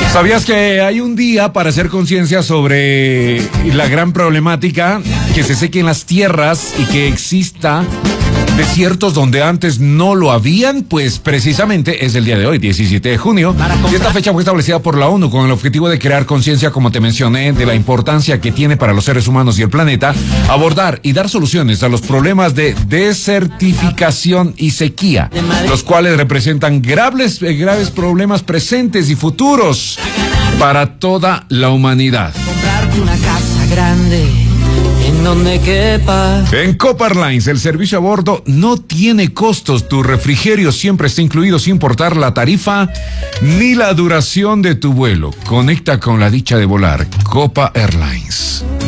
¿Sabías que hay un día para hacer conciencia sobre la gran problemática que se sequen las tierras y que exista desiertos donde antes no lo habían? Pues precisamente es el día de hoy, 17 de junio. Y esta fecha fue establecida por la ONU con el objetivo de crear conciencia, como te mencioné, de la importancia que tiene para los seres humanos y el planeta abordar y dar soluciones a los problemas de desertificación y sequía, los cuales representan graves problemas presentes y futuros para toda la humanidad. Comprarte una casa grande en donde quepas. En Copa Airlines, el servicio a bordo no tiene costos. Tu refrigerio siempre está incluido sin importar la tarifa ni la duración de tu vuelo. Conecta con la dicha de volar. Copa Airlines.